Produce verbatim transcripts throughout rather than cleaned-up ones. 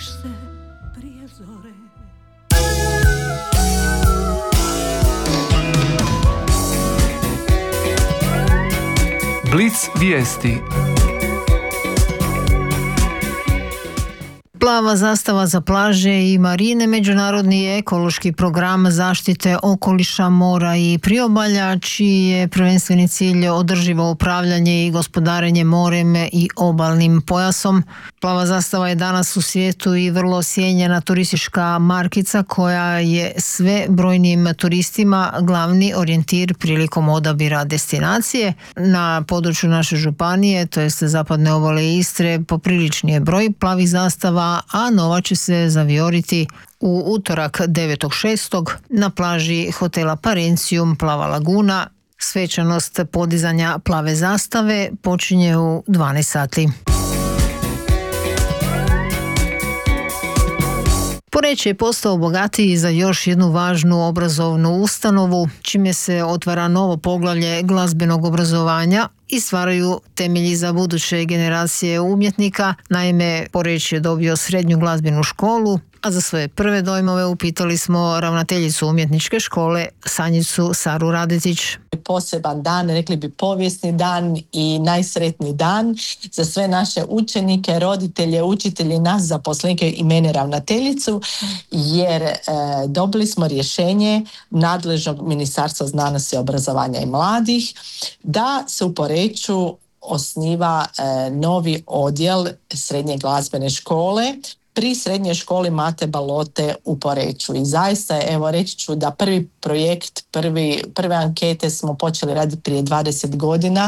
Vratiš se prije zore. Blic vijesti. Plava zastava za plaže i marine, međunarodni ekološki program zaštite okoliša, mora i priobalja, čiji je prvenstveni cilj održivo upravljanje i gospodarenje morem i obalnim pojasom. Plava zastava je danas u svijetu i vrlo cijenjena turistička markica koja je sve brojnim turistima glavni orijentir prilikom odabira destinacije. Na području naše županije, to jest zapadne obale Istre, poprilični je broj plavih zastava, a nova će se zavijoriti u utorak devetog šestog na plaži hotela Parencium Plava Laguna. Svečanost podizanja plave zastave počinje u dvanaest sati. Poreč je postao bogatiji za još jednu važnu obrazovnu ustanovu, čime se otvara novo poglavlje glazbenog obrazovanja i stvaraju temelji za buduće generacije umjetnika. Naime, Poreč je dobio srednju glazbenu školu, a za svoje prve dojmove upitali smo ravnateljicu umjetničke škole Sanjicu Saru Radetić. Poseban dan, rekli bi povijesni dan i najsretniji dan za sve naše učenike, roditelje, učitelje, nas zaposlenike i mene ravnateljicu, jer e, dobili smo rješenje nadležnog Ministarstva znanosti, obrazovanja i mladih da se u Poreču osniva e, novi odjel srednje glazbene škole pri srednjoj školi Mate Balote u Poreču. I zaista, evo reći ću da prvi projekt, prvi, prve ankete smo počeli raditi prije dvadeset godina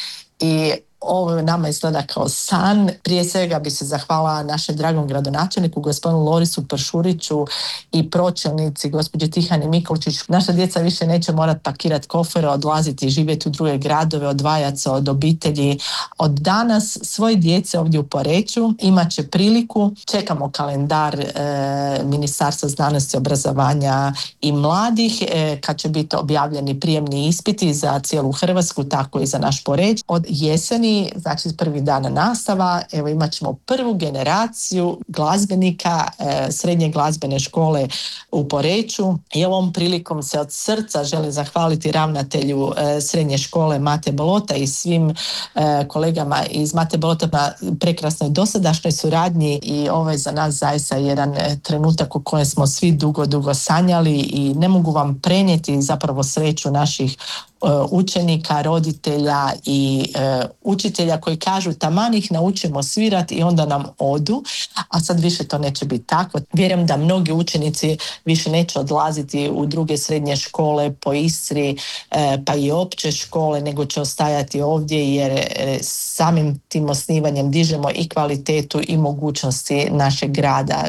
i ovo nama izgleda kao san. Prije svega bi se zahvala našem dragom gradonačelniku, gospodinu Lorisu Pršuriću i pročelnici, gospođi Tihani Mikolčić. Naša djeca više neće morati pakirati kofere, odlaziti i živjeti u druge gradove, odvajati se od obitelji. Od danas svoje djece ovdje u Poreču imat će priliku. Čekamo kalendar e, Ministarstva znanosti, obrazovanja i mladih, e, kad će biti objavljeni prijemni ispiti za cijelu Hrvatsku, tako i za naš Poreč. Od jeseni, znači prvi dan nastava, evo imat ćemo prvu generaciju glazbenika e, srednje glazbene škole u Poreču i ovom prilikom se od srca želim zahvaliti ravnatelju e, srednje škole Mate Balota i svim e, kolegama iz Mate Balota na prekrasnoj dosadašnjoj suradnji i ovo je za nas zaista jedan trenutak u kojem smo svi dugo, dugo sanjali i ne mogu vam prenijeti zapravo sreću naših učenika, roditelja i e, učitelja koji kažu taman ih naučimo svirati i onda nam odu, a sad više to neće biti tako. Vjerujem da mnogi učenici više neće odlaziti u druge srednje škole po Istri, e, pa i opće škole, nego će ostajati ovdje jer e, samim tim osnivanjem dižemo i kvalitetu i mogućnosti našeg grada.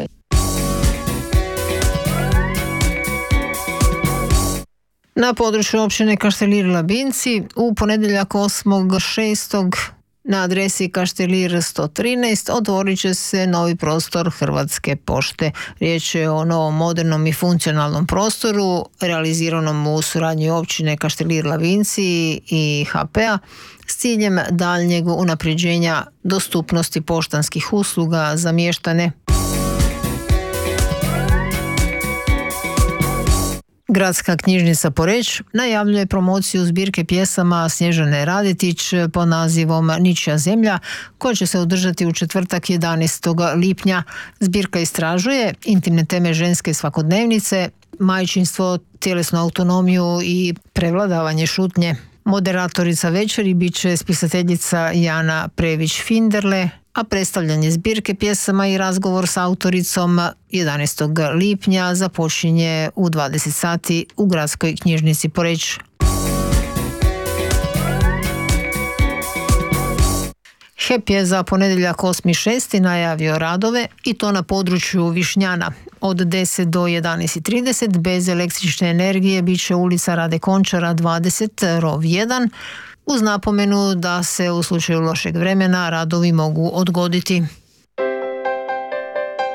Na području općine Kaštelir Labinci u ponedjeljak osmog šestog na adresi Kaštelir sto trinaest otvorit će se novi prostor Hrvatske pošte. Riječ je o novom modernom i funkcionalnom prostoru realiziranom u suradnji općine Kaštelir Labinci i ha pe a s ciljem daljnjeg unapređenja dostupnosti poštanskih usluga za mještane. Gradska knjižnica Poreč najavljuje promociju zbirke pjesama Snježane Radetić pod nazivom Ničija zemlja, koja će se održati u četvrtak jedanaestog lipnja. Zbirka istražuje intimne teme ženske svakodnevnice, majčinstvo, tjelesnu autonomiju i prevladavanje šutnje. Moderatorica večeri bit će spisateljica Jana Prević-Finderle, a predstavljanje zbirke pjesama i razgovor s autoricom jedanaestog lipnja započinje u dvadeset sati u Gradskoj knjižnici Poreč. he e pe je za ponedjeljak osmi šesti najavio radove i to na području Višnjana. Od deset do jedanaest i trideset bez električne energije bit će ulica Rade Končara dvadeset rov jedan, uz napomenu da se u slučaju lošeg vremena radovi mogu odgoditi.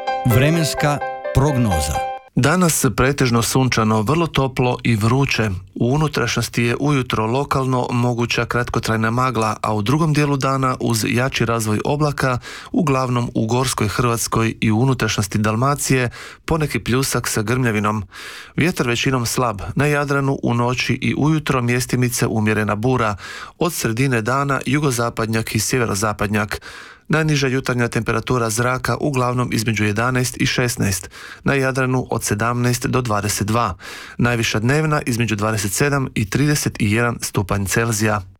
Vremenska prognoza. Danas pretežno sunčano, vrlo toplo i vruće. U unutrašnjosti je ujutro lokalno moguća kratkotrajna magla, a u drugom dijelu dana uz jači razvoj oblaka, uglavnom u gorskoj Hrvatskoj i u unutrašnjosti Dalmacije, poneki pljusak sa grmljavinom. Vjetar većinom slab, na Jadranu u noći i ujutro mjestimice umjerena bura, od sredine dana jugozapadnjak i sjeverozapadnjak. Najniža jutarnja temperatura zraka uglavnom između jedanaest i šesnaest, na Jadranu od sedamnaest do dvadeset dva, najviša dnevna između dvadeset sedam i trideset jedan stupanj Celzija.